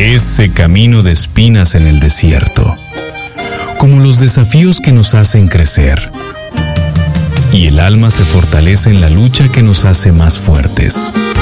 ese camino de espinas en el desierto, como los desafíos que nos hacen crecer. Y el alma se fortalece en la lucha que nos hace más fuertes.